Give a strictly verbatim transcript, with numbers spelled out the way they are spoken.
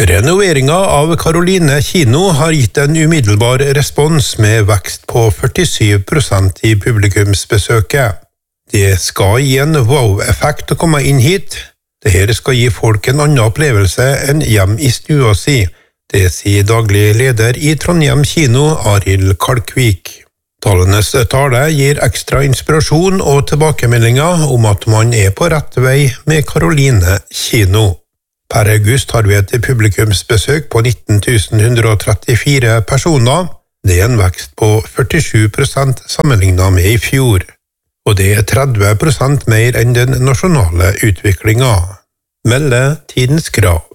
Renoveringen av Caroline kino har gitt en umiddelbar respons med vekst på førtisju prosent i publikumsbesøket. Det skal gi en wow-effekt å komme inn hit. Dette skal gi folk en annen opplevelse enn hjem i stua si. Det sier daglig leder i Trondheim kino, Arild Kalkvik. Tallenes tale gir ekstra inspirasjon og tilbakemeldinger om at man er på rett vei med Caroline kino. Per august har vi et publikumsbesøk på nitten tusen ett hundre trettifire personer. Det er en vekst på førtisju prosent sammenlignet med i fjor. Og det er tretti prosent mer enn den nasjonale utviklingen. Melde Tidens Krav.